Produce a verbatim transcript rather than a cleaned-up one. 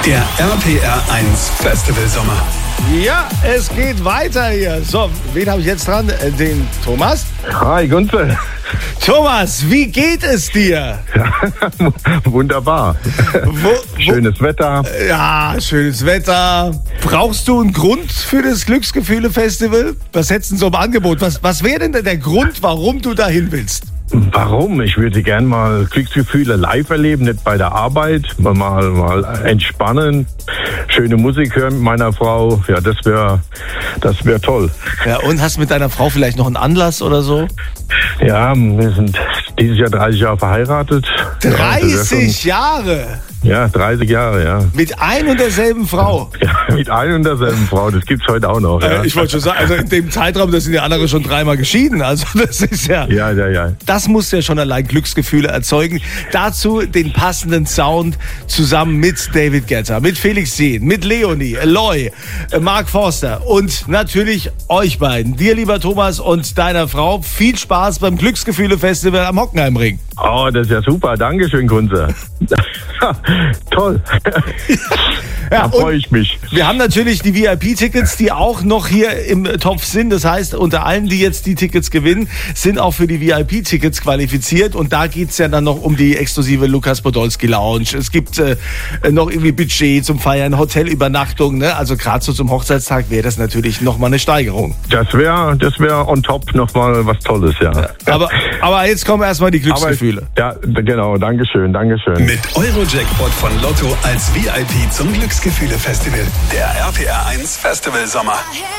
Der R P R eins Festival Sommer. Ja, es geht weiter hier. So, wen habe ich jetzt dran? Äh, Den Thomas? Hi, Gunther. Thomas, wie geht es dir? Ja, wunderbar. Wo, wo, Schönes Wetter. Ja, schönes Wetter. Brauchst du einen Grund für das Glücksgefühle-Festival? Was hättest du so im Angebot? Was, was wäre denn der Grund, warum du dahin willst? Warum? Ich würde gerne mal Glücksgefühle live erleben, nicht bei der Arbeit. Mal, mal entspannen, schöne Musik hören mit meiner Frau. Ja, das wäre das wär toll. Ja, und hast mit deiner Frau vielleicht noch einen Anlass oder so? Ja, wir sind dieses Jahr dreißig Jahre verheiratet. dreißig Jahre? Ja, dreißig Jahre, ja. Mit ein und derselben Frau? Ja, mit ein und derselben Frau. Das gibt's heute auch noch. Ja. Äh, ich wollte schon sagen, also in dem Zeitraum, da sind die anderen schon dreimal geschieden. Also das ist ja... Ja, ja, ja. Das muss ja schon allein Glücksgefühle erzeugen. Dazu den passenden Sound zusammen mit David Guetta, mit Felix Jähn, mit Leonie, Eloy, Mark Forster und natürlich euch beiden. Dir, lieber Thomas, und deiner Frau. Viel Spaß beim Glücksgefühle-Festival am Hockenheimring. Oh, das ist ja super. Dankeschön, Kunze. Toll. Ja, da freue ich mich. Wir haben natürlich die V I P-Tickets, die auch noch hier im Topf sind. Das heißt, unter allen, die jetzt die Tickets gewinnen, sind auch für die V I P-Tickets qualifiziert. Und da geht's ja dann noch um die exklusive Lukas Podolski Lounge. Es gibt äh, noch irgendwie Budget zum Feiern, Hotelübernachtung. Ne? Also gerade so zum Hochzeitstag wäre das natürlich nochmal eine Steigerung. Das wäre das wär on top nochmal was Tolles, ja. ja aber, aber jetzt kommen erstmal die Glücksgefühle. Aber, ja, genau. Dankeschön, Dankeschön. Mit Euro-Jackpot von Lotto als V I P zum Glücksgefühle-Festival. Der R P R eins Festival Sommer.